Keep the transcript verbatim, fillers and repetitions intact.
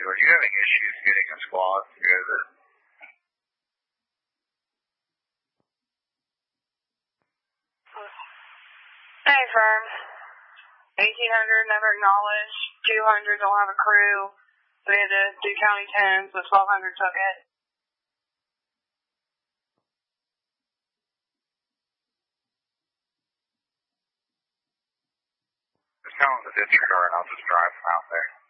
Are you having issues getting a squad together? Hey, firm. eighteen hundred never acknowledged. two hundred don't have a crew. We had to do county tens, but twelve hundred took it. Just tell them to disregard and I'll just drive them out there.